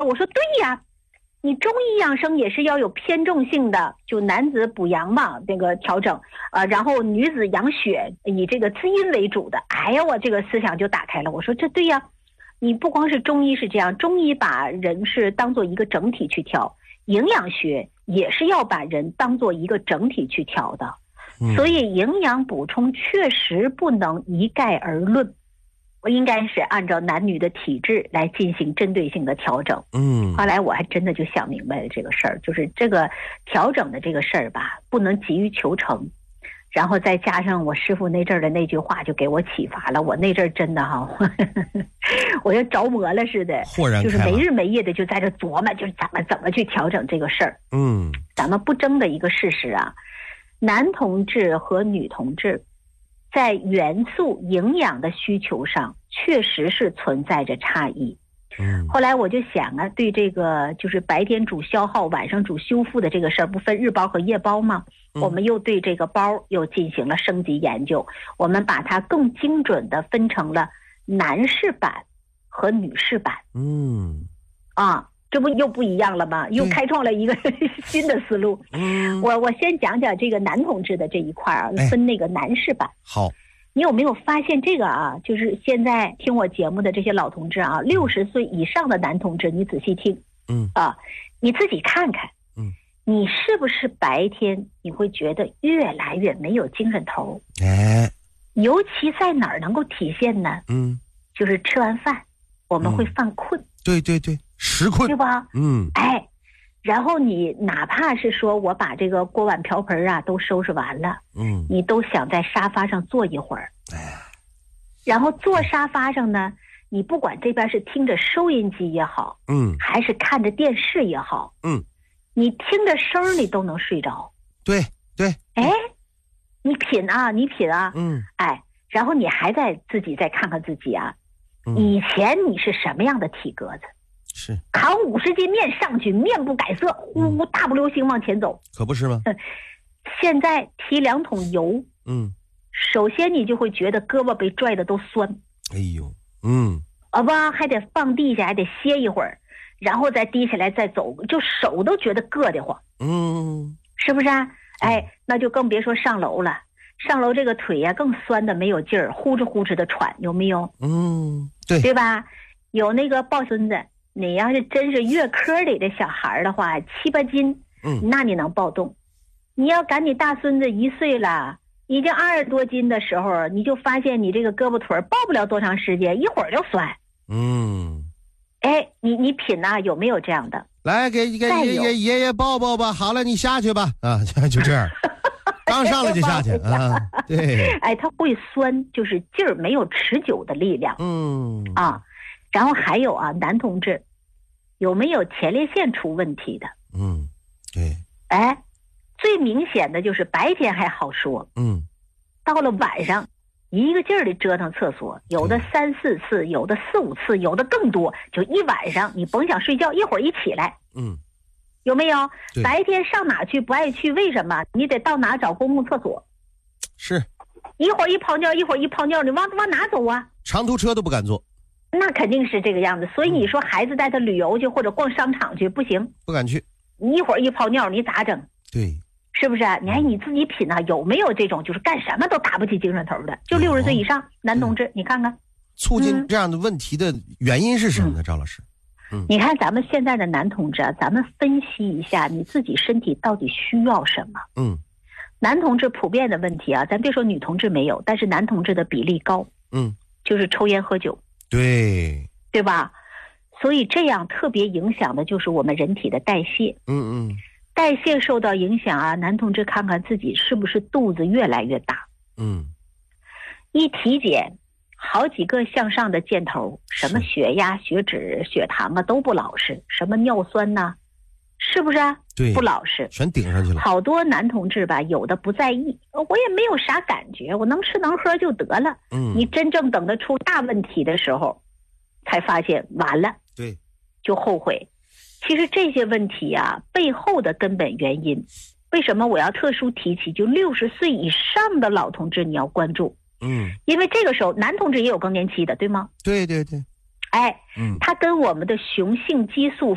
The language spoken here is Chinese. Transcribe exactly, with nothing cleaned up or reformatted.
我说对呀，你中医养生也是要有偏重性的，就男子补阳嘛，这个调整，呃，然后女子养血，以这个滋阴为主的。哎呀，我这个思想就打开了。我说这对呀，你不光是中医是这样，中医把人是当做一个整体去调，营养学也是要把人当做一个整体去调的。所以营养补充确实不能一概而论，我应该是按照男女的体质来进行针对性的调整。嗯，后来我还真的就想明白了这个事儿，就是这个调整的这个事儿吧，不能急于求成。然后再加上我师傅那阵儿的那句话，就给我启发了。我那阵儿真的哈，我就着魔了似的，就是没日没夜的就在这琢磨，就是怎么怎么去调整这个事儿。嗯，咱们不争的一个事实啊，男同志和女同志在元素营养的需求上确实是存在着差异。嗯，后来我就想啊，对这个就是白天主消耗晚上主修复的这个事儿，不分日包和夜包吗？嗯，我们又对这个包又进行了升级研究，我们把它更精准的分成了男士版和女士版。嗯，啊，这不又不一样了吗？又开创了一个新的思路。嗯，我我先讲讲这个男同志的这一块啊，分那个男士版。 好。 你有没有发现这个啊？就是现在听我节目的这些老同志啊，六十岁以上的男同志，你仔细听，嗯啊，你自己看看，嗯，你是不是白天你会觉得越来越没有精神头？哎，尤其在哪儿能够体现呢？嗯，就是吃完饭我们会犯困，嗯、 对对对，时困， 对吧？嗯，哎。然后你哪怕是说我把这个锅碗瓢盆啊都收拾完了，嗯，你都想在沙发上坐一会儿，哎，然后坐沙发上呢，你不管这边是听着收音机也好，嗯，还是看着电视也好，嗯，你听着声你都能睡着， 对对， 哎，你品啊，你品啊，嗯，哎，然后你还在自己再看看自己啊，嗯、以前你是什么样的体格子？ 是扛五十斤面上去，面不改色，呼呼大步流星往前走， 可不是吗？ 现在提两桶油，嗯，首先你就会觉得胳膊被拽的都酸， 哎呦，嗯， 啊不，还得放地下，还得歇一会儿，然后再低下来再走，就手都觉得硌得慌，嗯，是不是啊？哎，那就更别说上楼了，上楼这个腿呀、啊、更酸的没有劲儿，呼哧呼哧的喘，有没有？ 嗯，对， 对吧？有那个抱孙子。你要是真是月科里的小孩的话，七八斤，嗯，那你能抱动。你要赶你大孙子一岁了，已经二十多斤的时候，你就发现你这个胳膊腿抱不了多长时间，一会儿就酸。嗯，哎，你你品啊，有没有这样的？ 来，给给爷爷爷爷抱抱吧。好了，你下去吧。啊，就这样，刚上来就下去啊。对， 哎，他会酸，就是劲儿没有持久的力量。嗯啊，然后还有啊，男同志。有没有前列腺出问题的？嗯，对。哎，最明显的就是白天还好说，嗯，到了晚上，一个劲儿的折腾厕所，有的三四次，有的四五次，有的更多，就一晚上你甭想睡觉，一会儿一起来，嗯，有没有？白天上哪去不爱去？为什么？你得到哪找公共厕所？ 是， 一会儿一泡尿，一会儿一泡尿，你往往哪走啊？ 长途车都不敢坐。 那肯定是这个样子，所以你说孩子带他旅游去或者逛商场去不行， 不敢去， 你一会儿一泡尿你咋整？ 对， 是不是？你还你自己品啊，有没有这种就是干什么都打不起精神头的？就六十岁以上男同志，你看看， 促进这样的问题的原因是什么呢？嗯、赵老师， 嗯，你看咱们现在的男同志啊，咱们分析一下你自己身体到底需要什么？嗯，男同志普遍的问题啊，咱别说女同志没有，但是男同志的比例高，嗯，就是抽烟喝酒。 对， 对吧？所以这样特别影响的就是我们人体的代谢。嗯嗯，代谢受到影响啊，男同志看看自己是不是肚子越来越大。嗯，一体检，好几个向上的箭头，什么血压、血脂、血糖啊都不老实，什么尿酸呐、啊，是不是啊？ 对， 不老实， 全顶上去了。 好多男同志吧，有的不在意，我也没有啥感觉，我能吃能喝就得了。嗯，你真正等得出大问题的时候，才发现完了， 对， 就后悔。其实这些问题啊，背后的根本原因，为什么我要特殊提起？就六十岁以上的老同志，你要关注。嗯，因为这个时候男同志也有更年期的，对吗？ 对对对。 哎，嗯，它跟我们的雄性激素